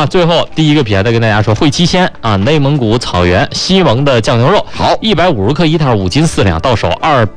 啊，最后第一个品再跟大家说，会七鲜啊，内蒙古草原西蒙的酱牛肉， 好 ，150克一袋，5斤4两，到手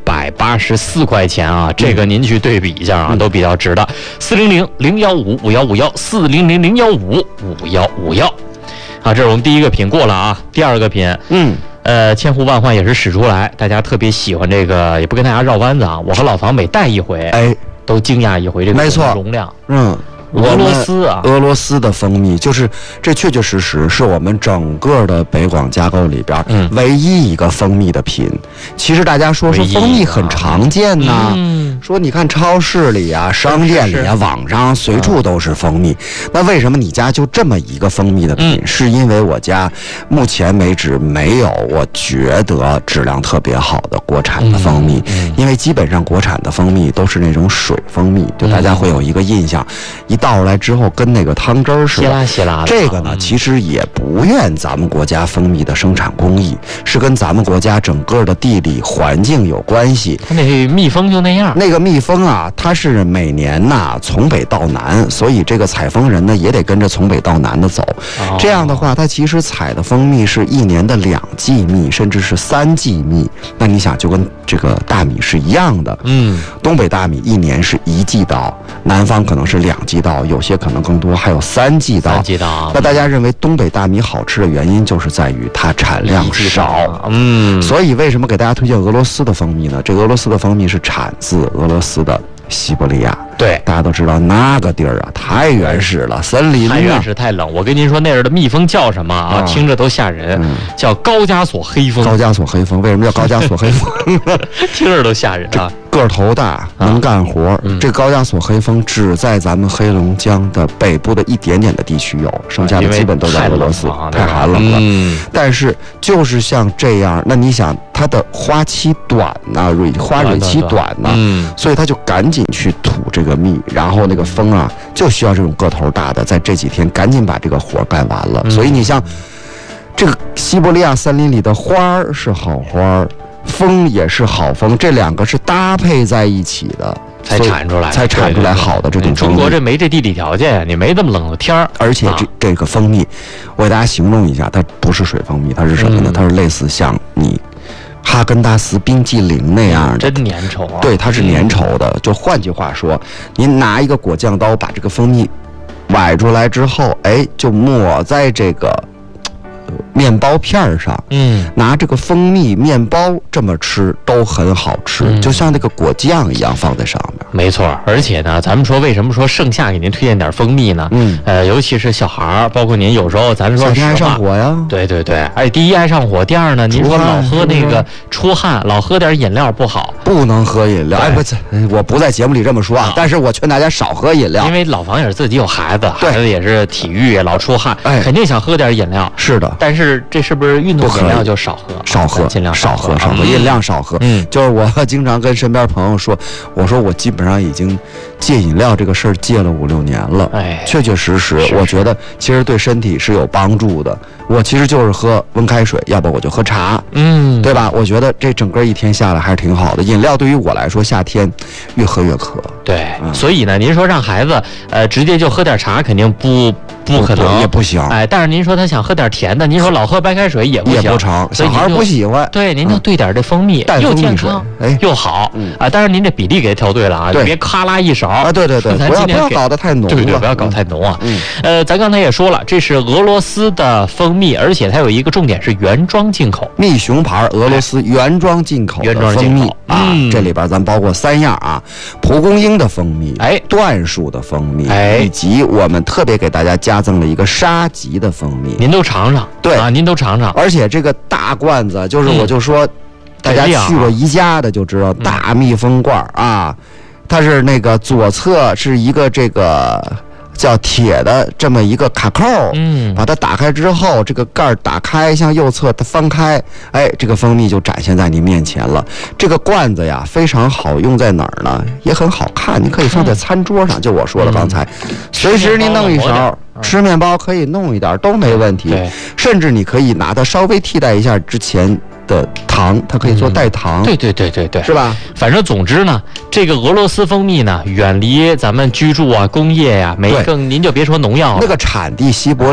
284块钱啊，这个您去对比一下啊，都比较值的。400-015-5151，400-015-5151啊，这是我们第一个品过了啊，第二个品，千呼万唤也是使出来，大家特别喜欢这个，也不跟大家绕弯子啊，我和老房每带一回，都惊讶一回这个容量，俄罗斯啊， 俄罗斯的蜂蜜，就是这确确实实是我们整个的北广加购里边唯一一个蜂蜜的品。其实大家说蜂蜜很常见呐，说你看超市里啊、商店里啊、网上随处都是蜂蜜，那为什么你家就这么一个蜂蜜的品？是因为我家目前为止没有我觉得质量特别好的国产的蜂蜜，因为基本上国产的蜂蜜都是那种水蜂蜜，就大家会有一个印象，一倒出来之后跟那个汤汁儿似的， 稀拉的。 这个呢，其实也不怨咱们国家蜂蜜的生产工艺，是跟咱们国家整个的地理环境有关系。 它那蜜蜂就那样， 那个蜜蜂啊，它是每年呐从北到南，所以这个采蜂人呢也得跟着从北到南的走。这样的话，它其实采的蜂蜜是一年的2季蜜，甚至是3季蜜。那你想，就跟这个大米是一样的。东北大米一年是1季稻，南方可能是2季稻，有些可能更多，还有3季稻。那大家认为东北大米好吃的原因，就是在于它产量少。所以为什么给大家推荐俄罗斯的蜂蜜呢？这个俄罗斯的蜂蜜是产自俄罗斯的西伯利亚。 对， 大家都知道那个地儿啊，太原始了，森林太原始太冷。我跟您说，那儿的蜜蜂叫什么啊？听着都吓人，叫高加索黑蜂。 高加索黑蜂为什么叫高加索黑蜂？ 听着都吓人啊！ 个头大，能干活。这高加索黑蜂只在咱们黑龙江的北部的一点点的地区有，剩下的基本都在俄罗斯，太寒冷了。但是就是像这样，那你想它的花期短呢，花蕊期短呢，所以它就赶紧去吐这个蜜，然后那个蜂啊就需要这种个头大的，在这几天赶紧把这个活干完了。所以你像这个西伯利亚森林里的花儿是好花儿，蜂也是好蜂，这2个是搭配在一起的， 才产出来好的这种蜂蜜。 中国这没这地理条件，你没这么冷的天儿。 而且这个蜂蜜，我给大家形容一下，它不是水蜂蜜，它是什么呢？它是类似像你哈根达斯冰激凌那样的， 真粘稠啊！ 对，它是粘稠的。就换句话说，您拿一个果酱刀把这个蜂蜜崴出来之后，就抹在这个面包片上，拿这个蜂蜜面包这么吃都很好吃，就像那个果酱一样放在上面。 没错，而且呢，咱们说为什么说盛夏给您推荐点蜂蜜呢？尤其是小孩儿，包括您有时候咱说夏天爱上火呀， 对，第一爱上火，第二呢，您说老喝那个出汗，老喝点饮料不好， 不能喝饮料。我不在节目里这么说啊，但是我劝大家少喝饮料， 因为老房也是自己有孩子，孩子也是体育老出汗，肯定想喝点饮料。 是的， 但是这是不是运动饮料就少喝，尽量少喝， 饮料少喝。就是我经常跟身边朋友说，我说我基本上已经戒饮料这个事儿戒了5-6年了。确确实实，我觉得其实对身体是有帮助的。我其实就是喝温开水，要不我就喝茶，对吧？我觉得这整个一天下来还是挺好的。饮料对于我来说，夏天越喝越渴。 对，所以呢，您说让孩子直接就喝点茶，肯定不可能， 也不行。 但是您说他想喝点甜的，您说老喝白开水也不成，小孩不喜欢。 对，您就兑点这蜂蜜，又健康又好啊。当然您这比例给调对了啊，你别咔啦一勺啊。 对，不要搞得太浓了。 对，不要搞太浓啊。咱刚才也说了，这是俄罗斯的蜂蜜，而且它有一个重点是原装进口， 蜜熊牌俄罗斯原装进口的蜂蜜啊。这里边咱包括3样啊：蒲公英的蜂蜜，椴树的蜂蜜，以及我们特别给大家加赠了一个沙棘的蜂蜜。 您都尝尝，对啊，您都尝尝。 而且这个大罐子，就是我就说，大家去过宜家的就知道，大密封罐啊，它是那个左侧是一个这个叫铁的这么一个卡扣，把它打开之后，这个盖打开，向右侧它翻开，这个蜂蜜就展现在你面前了。这个罐子呀，非常好用在哪儿呢？也很好看，你可以放在餐桌上，就我说了刚才，随时你弄一勺。吃面包可以弄一点都没问题，甚至你可以拿它稍微替代一下之前的糖，它可以做代糖。 对， 是吧？ 反正总之呢，这个俄罗斯蜂蜜呢，远离咱们居住啊、工业呀，您就别说农药了， 那个产地西伯